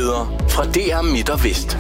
Nyheder fra DR Midt og Vest.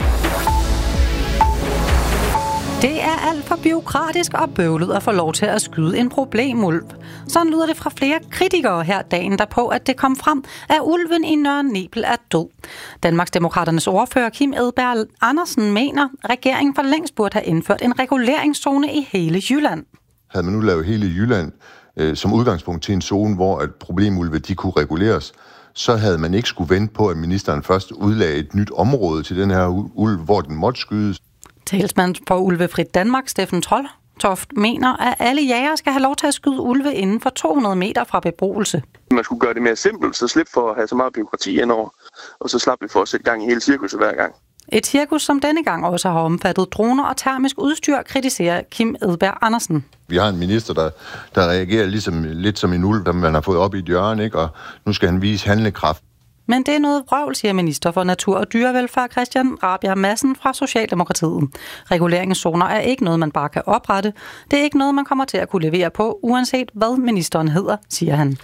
Det er alt for bureaukratisk og bøvlet at få lov til at skyde en problemulv. Sådan lyder det fra flere kritikere her dagen derpå, at det kom frem, at ulven i Nørre Nebel er død. Danmarksdemokraternes ordfører Kim Edberg Andersen mener, at regeringen for længst burde have indført en reguleringszone i hele Jylland. Havde man nu lavet hele Jylland som udgangspunkt til en zone, hvor at problemulve de kunne reguleres, så havde man ikke skulle vente på, at ministeren først udlagde et nyt område til den her ulv, hvor den måtte skydes. Talsmand for Ulvefrit Danmark, Steffen Troldtoft, mener, at alle jægere skal have lov til at skyde ulve inden for 200 meter fra beboelse. Man skulle gøre det mere simpelt, så slip for at have så meget bureaukrati indover, og så slap vi for at sætte gang i hele cirkuset hver gang. Et cirkus, som denne gang også har omfattet droner og termisk udstyr, kritiserer Kim Edberg Andersen. Vi har en minister, der reagerer lidt som en ulv, der man har fået op i et hjørne, ikke? Og nu skal han vise handlekraft. Men det er noget vrøvl, siger minister for Natur- og Dyrevelfærd Christian Rabjerg Madsen fra Socialdemokratiet. Reguleringszoner er ikke noget, man bare kan oprette. Det er ikke noget, man kommer til at kunne levere på, uanset hvad ministeren hedder, siger han.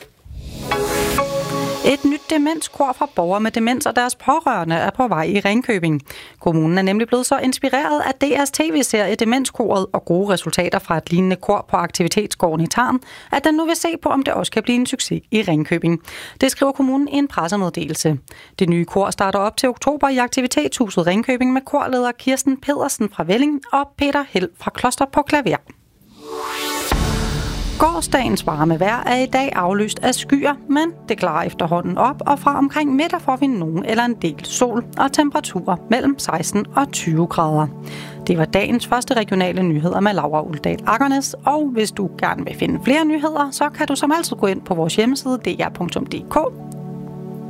Et nyt demenskor for borgere med demens og deres pårørende er på vej i Ringkøbing. Kommunen er nemlig blevet så inspireret af DR's tv-serie Demenskoret og gode resultater fra et lignende kor på aktivitetsgården i Tarm, at den nu vil se på, om det også kan blive en succes i Ringkøbing. Det skriver kommunen i en pressemeddelelse. Det nye kor starter op til oktober i Aktivitetshuset Ringkøbing med korleder Kirsten Pedersen fra Velling og Peter Held fra Kloster på klaver. Gårsdagens varme vejr er i dag afløst af skyer, men det klarer efterhånden op, og fra omkring middag får vi nogen eller en del sol og temperaturer mellem 16 og 20 grader. Det var dagens første regionale nyheder med Laura Uldal Akkernes, og hvis du gerne vil finde flere nyheder, så kan du som altid gå ind på vores hjemmeside dr.dk